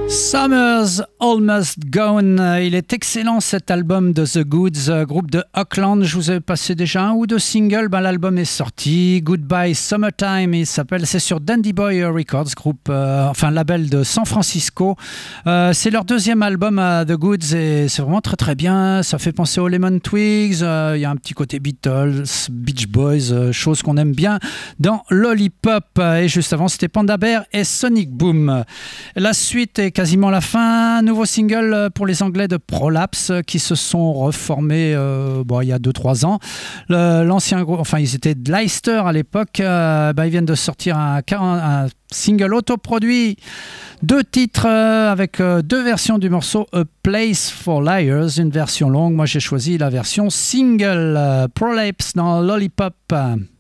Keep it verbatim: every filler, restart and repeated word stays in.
Summer's Almost Gone. Il est excellent cet album de The Goods, groupe de Auckland. Je vous avais passé déjà un ou deux singles. Ben, l'album est sorti. Goodbye Summertime, il s'appelle. C'est sur Dandy Boy Records, groupe, euh, enfin label de San Francisco. Euh, c'est leur deuxième album à The Goods et c'est vraiment très très bien. Ça fait penser aux Lemon Twigs. Il euh, y a un petit côté Beatles, Beach Boys, euh, chose qu'on aime bien dans Lollipop. Et juste avant, c'était Panda Bear et Sonic Boom. La suite est quasiment la fin. Nouveau single pour les Anglais de Prolapse qui se sont reformés euh, bon, il y a deux trois ans. Le, l'ancien groupe, enfin ils étaient de Leicester à l'époque. Euh, ben, ils viennent de sortir un, un single autoproduit. Deux titres euh, avec euh, deux versions du morceau A Place for Liars, une version longue. Moi j'ai choisi la version single. Euh, Prolapse dans Lollipop.